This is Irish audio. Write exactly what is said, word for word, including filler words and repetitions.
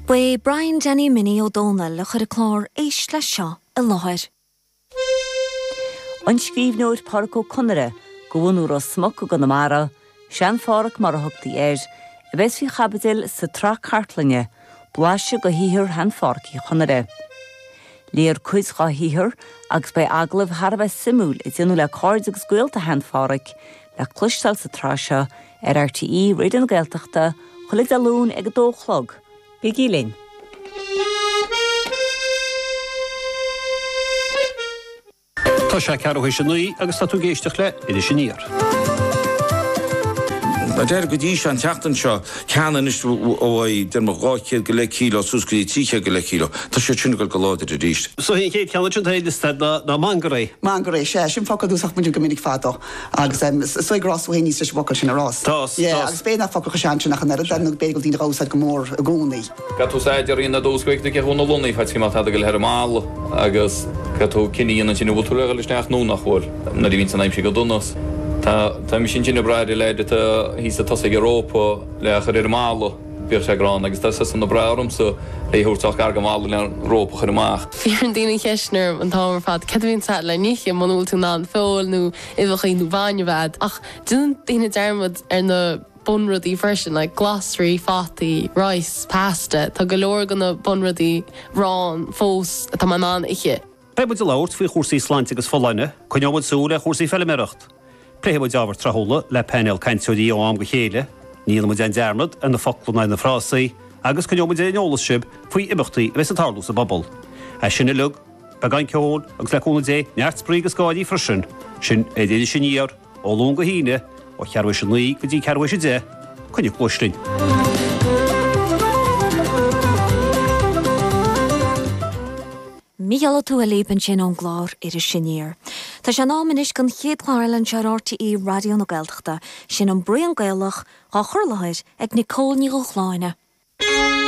Bwe Brian Jenny Minnie O'Donnell le chur a chlár éis le seo a láthir. An scríbnóid Parco Conere, go bhfuinú ro smoc go na mara, sean fárach mar a thugtaí air, a bheits fi chabadil sa trach cartlange, bláise go híhir han fárci Conere. Léir cuid gá híhir, agus bei aglah harbheith simúl i dionú le card agus gúilta han fárach, le clustal sa trasha, ar R T E ridan gaeltachta, chulig a lún ag a dóchlog. Bigí linn. Tá sé cearú sin nuí agus tá tú géisteach le idir sin níor. Ba der go dí an teachtan seo ceanan is óhaid der mar gáchéad go le kílo súscaí tíche go le kílo. Tá sé tún go go láidir a ríist. So hí chéad ceanna sin taid is na mangarí. Mangarí sé sin focail dúsach muidir go minic fádo agus soig rás bhhaí níos focail sin a rás. Tás, Yeah, tás. agus béna focail go sean sin nach an erad den bégal dín rásaid go mór a gúnaí. Catú saidir ina dúscuigna ce húna lúnaí feit cí máta go leir mála agus catú ciníana sin bhútúla leis neach nó nach chóir na dí vín san aimsí go dúnas. Tá tá mi sin sin braid leide tá hí sa tosa Europa le chur ir mála bír sé grán agus tá san na brarum so le húrtach gar go mála le Europa chur amach. Fiar an daoine cheisnar an támar fad cadhíonn sa le níe manúil tú ná an fóil nó idhachaí nó bhaine bhead ach dún daoine dermad ar na bunradí version like glossary, fati, rice, pasta tá go leor gan na bunradí rán, fós tá man an iche. Pe bud a láirt fao chósaí sláinte agus fálaine, chuneomad sú le chósaí fellimireacht. Pléhibud ábhar trahóla le panel caintúdaí ó am go chéile, níl mu an dermad an na foclaí na frásaí, agus chuneomad é neolasib faoi imachtaí a bheits an tarlú sa bobbal. A sinna lug, begain ceol agus le cúna dé neart sprí go scáidí frisin, sin é déidir sin íar ó lún go híine ó chearhha sin nuí go dtí cearhha sin dé, chunne chlóistin. Míall tú a léban sin an glár ar a sinníir. Tá sé náman is gan chéad chláirlann se R T E radio na gaeltachta sin an brion gaelach á chur láid ag Nicole Níl Chláine.